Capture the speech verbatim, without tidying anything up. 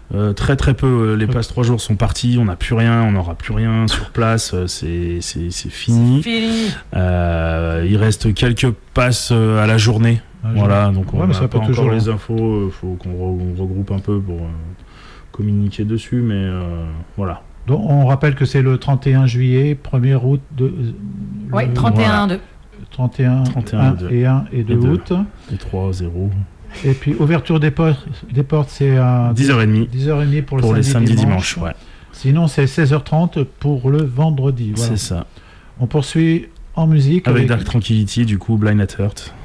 Euh, très très peu. Les passes trois jours sont partis. On n'a plus rien. On n'aura plus rien sur place. C'est, c'est, c'est fini. C'est fini. Euh, il reste quelques passes à la journée. Ah, voilà. Donc on ouais, n'a pas encore toujours. les infos. Il faut qu'on re- regroupe un peu pour euh, communiquer dessus. Mais euh, voilà. Donc, on rappelle que c'est le trente et un juillet, premier août. De, oui, le, trente et un, voilà. trente et un, trente et un, un et un et deux août. Et trois, zéro. Et puis, ouverture des portes, des portes c'est à dix heures trente. dix heures trente pour, le pour samedi, les samedis dimanche. dimanches. Ouais. Sinon, c'est seize heures trente pour le vendredi. Voilà. C'est ça. On poursuit en musique. Avec, avec Dark Tranquillity, du coup, Blind at Heart.